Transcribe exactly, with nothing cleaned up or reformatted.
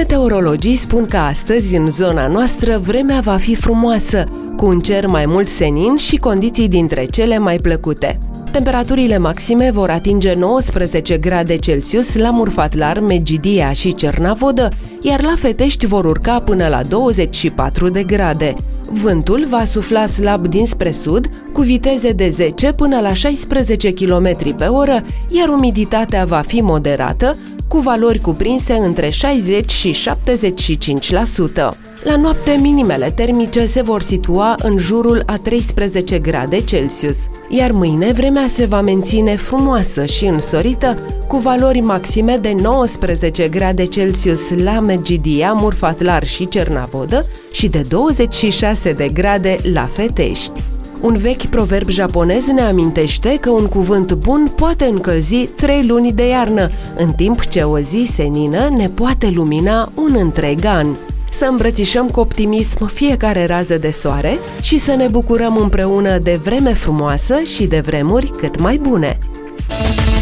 Meteorologii spun că astăzi, în zona noastră, vremea va fi frumoasă, cu un cer mai mult senin și condiții dintre cele mai plăcute. Temperaturile maxime vor atinge nouăsprezece grade Celsius la Murfatlar, Megidia și Cernavodă, iar la Fetești vor urca până la douăzeci și patru de grade. Vântul va sufla slab dinspre sud, cu viteze de zece până la șaisprezece kilometri pe oră, iar umiditatea va fi moderată, cu valori cuprinse între șaizeci și șaptezeci și cinci la sută. La noapte, minimele termice se vor situa în jurul a treisprezece grade Celsius, iar mâine vremea se va menține frumoasă și însorită, cu valori maxime de nouăsprezece grade Celsius la Megidia, Murfatlar și Cernavodă și de douăzeci și șase de grade la Fetești. Un vechi proverb japonez ne amintește că un cuvânt bun poate încălzi trei luni de iarnă, în timp ce o zi senină ne poate lumina un întreg an. Să îmbrățișăm cu optimism fiecare rază de soare și să ne bucurăm împreună de vreme frumoasă și de vremuri cât mai bune.